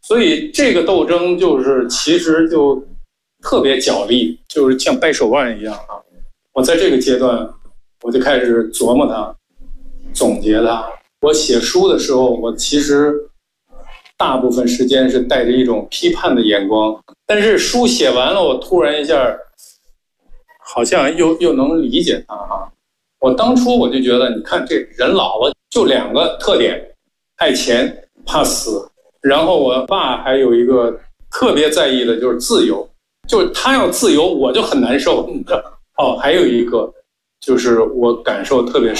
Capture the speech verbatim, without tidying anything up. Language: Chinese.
所以这个斗争就是其实就特别角力，就是像掰手腕一样啊。我在这个阶段我就开始琢磨它，总结它。我写书的时候，我其实大部分时间是带着一种批判的眼光，但是书写完了，我突然一下好像又又能理解它啊。我当初我就觉得，你看这人老了就两个特点，爱钱怕死。然后我爸还有一个特别在意的就是自由，就是他要自由我就很难受。哦，还有一个就是我感受特别